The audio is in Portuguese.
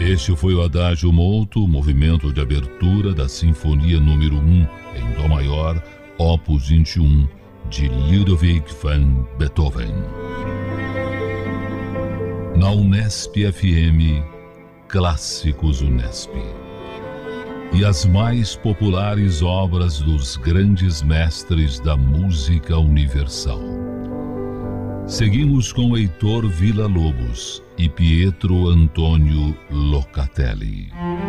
Este foi o Adagio Molto, movimento de abertura da Sinfonia número 1, em Dó maior, Opus 21, de Ludwig van Beethoven. Na Unesp FM, Clássicos Unesp. E as mais populares obras dos grandes mestres da música universal. Seguimos com Heitor Villa-Lobos e Pietro Antônio Locatelli.